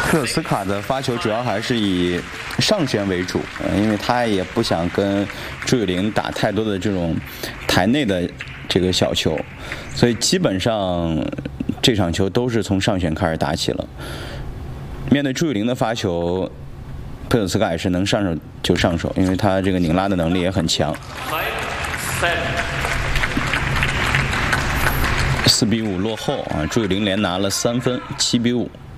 佩尔斯卡的发球主要还是以上旋为主，因为他也不想跟朱雨玲打太多的这种台内的这个小球，所以基本上这场球都是从上旋开始打起了。面对朱雨玲的发球，佩尔斯卡也是能上手就上手，因为他这个拧拉的能力也很强。4比5落后啊！朱雨玲连拿了3分，7比5。